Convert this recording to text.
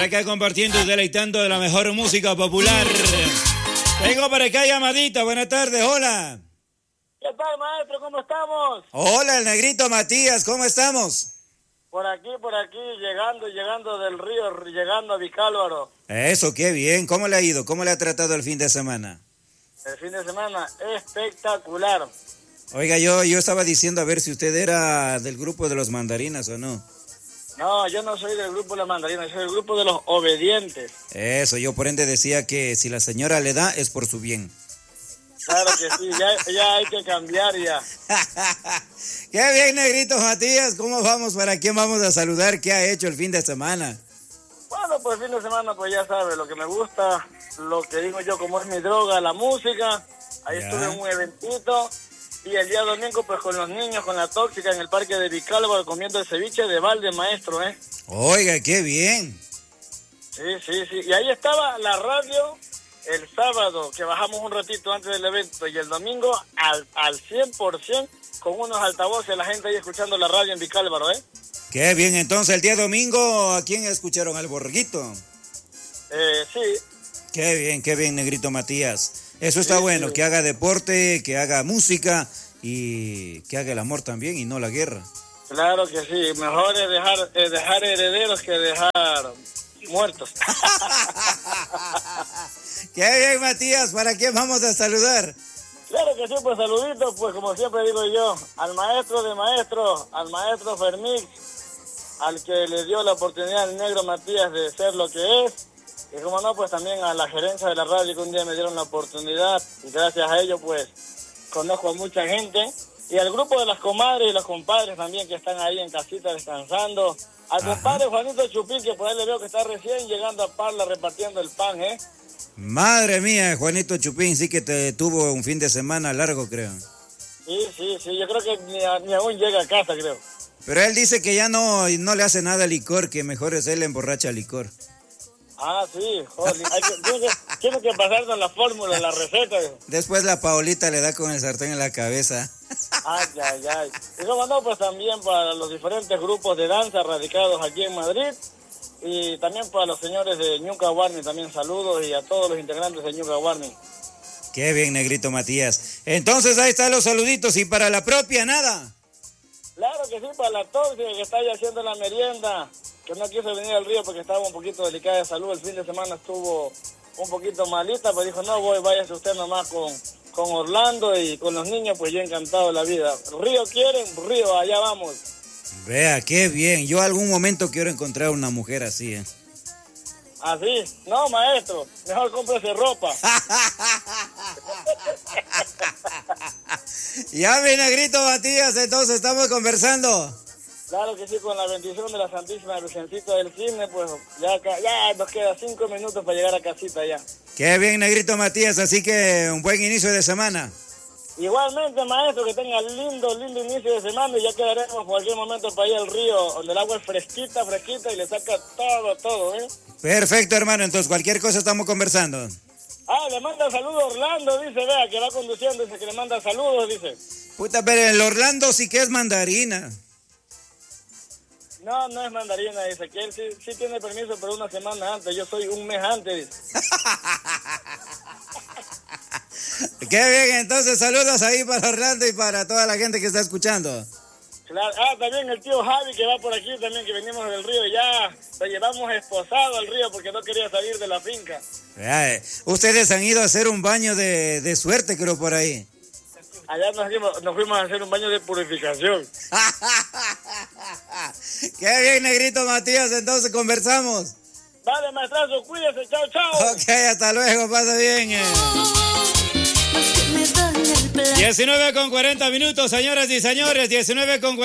acá compartiendo y deleitando de la mejor música popular. Tengo para acá llamadita. Buenas tardes, hola. ¿Qué tal, maestro? ¿Cómo estamos? Hola, el negrito Matías, ¿cómo estamos? Por aquí, llegando del río, llegando a Vicálvaro. Eso, qué bien. ¿Cómo le ha ido? ¿Cómo le ha tratado el fin de semana? El fin de semana espectacular. Oiga, yo estaba diciendo a ver si usted era del grupo de los mandarinas o no. No, yo no soy del grupo de los mandarinas, soy del grupo de los obedientes. Eso, yo por ende decía que si la señora le da es por su bien. Claro que sí, ya hay que cambiar ya. Qué bien, negrito Matías, ¿cómo vamos? ¿Para quién vamos a saludar? ¿Qué ha hecho el fin de semana? Bueno, pues el fin de semana, pues ya sabe, lo que me gusta, lo que digo yo como es mi droga, la música. Ahí ya. estuve en un eventito. Y el día domingo, pues con los niños, con la tóxica en el parque de Vicálvaro, comiendo el ceviche de balde, maestro, ¿eh? Oiga, qué bien. Sí. Y ahí estaba la radio el sábado, que bajamos un ratito antes del evento, y el domingo al 100%, con unos altavoces, la gente ahí escuchando la radio en Vicálvaro, ¿eh? Qué bien, entonces el día domingo, ¿a quién escucharon? ¿Al Borreguito? Sí. Qué bien, negrito Matías. Eso está bueno, sí. que haga deporte, que haga música y que haga el amor también y no la guerra. Claro que sí, mejor es dejar herederos que dejar muertos. Qué bien, Matías, ¿para quién vamos a saludar? Claro que sí, pues saluditos, pues como siempre digo yo, al maestro de maestros, al maestro Fermix, al que le dio la oportunidad al negro Matías de ser lo que es. Y como no, pues también a la gerencia de la radio que un día me dieron la oportunidad y gracias a ello pues conozco a mucha gente. Y al grupo de las comadres y los compadres también que están ahí en casita descansando. Al compadre Juanito Chupín, que por ahí le veo que está recién llegando a Parla repartiendo el pan, ¿eh? Madre mía, Juanito Chupín, sí que te tuvo un fin de semana largo, creo. Sí, yo creo que ni aún llega a casa, creo. Pero él dice que ya no le hace nada al licor, que mejor es él emborracha licor. Ah, sí, joder, tiene que pasarnos la fórmula, la receta. Después la Paolita le da con el sartén en la cabeza. Ay. Y como no, pues también para los diferentes grupos de danza radicados aquí en Madrid y también para los señores de Ñuca Warning, también saludos y a todos los integrantes de Ñuca Warning. Qué bien, negrito Matías. Entonces ahí están los saluditos y para la propia nada. Claro que sí, para la tóxica que está ahí haciendo la merienda, que no quiso venir al río porque estaba un poquito delicada de salud. El fin de semana estuvo un poquito malita, pero dijo, no váyase usted nomás con Orlando y con los niños, pues yo encantado de la vida. Río quieren, río, allá vamos. Vea, qué bien. Yo algún momento quiero encontrar una mujer así, ¿eh? ¿Así? No, maestro, mejor cómprese ropa. Ya, mi negrito Matías, entonces estamos conversando. Claro que sí, con la bendición de la Santísima Virgencita del Cine, pues ya nos queda 5 minutos para llegar a casita ya. Qué bien, negrito Matías, así que un buen inicio de semana. Igualmente, maestro, que tenga lindo inicio de semana y ya quedaremos en cualquier momento para ir al río, donde el agua es fresquita y le saca todo, ¿eh? Perfecto, hermano, entonces cualquier cosa estamos conversando. Ah, le manda saludos Orlando, dice, vea, que va conduciendo, dice que le manda saludos, dice. Puta, pero el Orlando sí que es mandarina. No es mandarina, dice que él sí tiene permiso, pero una semana antes, yo soy un mes antes, dice. Qué bien, entonces saludos ahí para Orlando y para toda la gente que está escuchando. Claro. También el tío Javi que va por aquí también, que venimos del río, ya lo llevamos esposado al río porque no quería salir de la finca. Ustedes han ido a hacer un baño de suerte, creo, por ahí. Allá nos fuimos a hacer un baño de purificación. Qué bien, negrito Matías, entonces conversamos. Vale, maestrazo, cuídese, chao. Ok, hasta luego, pasa bien. 19:40, señoras y señores, 19:40.